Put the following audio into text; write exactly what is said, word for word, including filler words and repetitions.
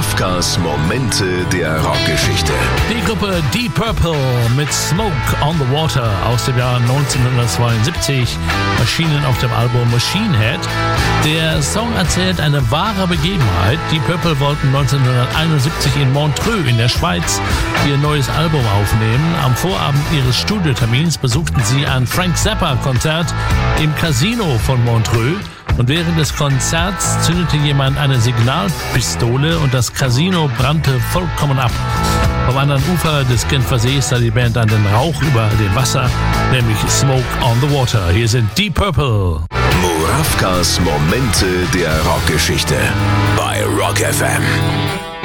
Muravkas Momente der Rockgeschichte. Die Gruppe Deep Purple mit Smoke on the Water aus dem Jahr neunzehnhundertzweiundsiebzig, erschienen auf dem Album Machine Head. Der Song erzählt eine wahre Begebenheit. Die Purple wollten neunzehnhunderteinundsiebzig in Montreux in der Schweiz ihr neues Album aufnehmen. Am Vorabend ihres Studiotermins besuchten sie ein Frank Zappa-Konzert im Casino von Montreux. Und während des Konzerts zündete jemand eine Signalpistole und das Casino brannte vollkommen ab. Vom anderen Ufer des Genfersees sah die Band dann den Rauch über dem Wasser, nämlich Smoke on the Water. Hier sind Deep Purple. Muravkas Momente der Rockgeschichte bei Rock F M.